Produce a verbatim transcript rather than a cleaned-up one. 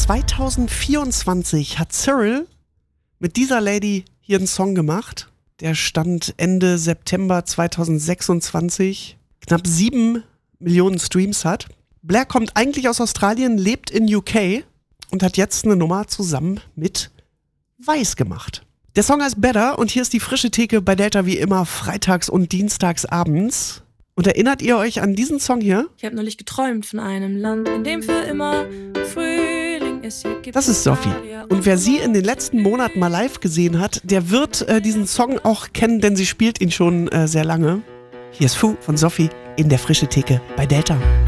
zwanzig vierundzwanzig hat Cyril mit dieser Lady hier einen Song gemacht. Der stand Ende September zwanzig sechsundzwanzig. Knapp sieben Millionen Streams hat. Blair kommt eigentlich aus Australien, lebt in U K und hat jetzt eine Nummer zusammen mit Weiß gemacht. Der Song heißt Better und hier ist die frische Theke bei Delta wie immer freitags und dienstags abends. Und erinnert ihr euch an diesen Song hier? Ich habe neulich geträumt von einem Land, in dem für immer Frühling ist. Hier gibt Das ist Sophie. Und wer sie in den letzten Monaten mal live gesehen hat, der wird äh, diesen Song auch kennen, denn sie spielt ihn schon äh, sehr lange. Hier ist Fu von Sophie in der frische Theke bei Delta.